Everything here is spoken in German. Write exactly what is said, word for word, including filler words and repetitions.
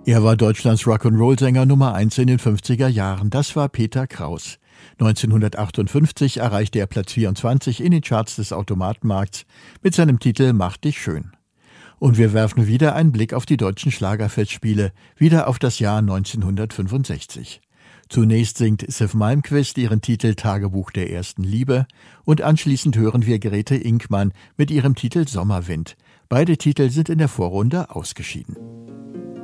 Er war Deutschlands Rock'n'Roll-Sänger Nummer eins in den fünfziger Jahren. Das war Peter Kraus. neunzehnhundertachtundfünfzig erreichte er Platz vierundzwanzig in den Charts des Automatenmarkts mit seinem Titel Mach dich schön. Und wir werfen wieder einen Blick auf die deutschen Schlagerfestspiele, wieder auf das Jahr neunzehnhundertfünfundsechzig. Zunächst singt Siw Malmkvist ihren Titel Tagebuch der ersten Liebe und anschließend hören wir Grete Inkmann mit ihrem Titel Sommerwind. Beide Titel sind in der Vorrunde ausgeschieden.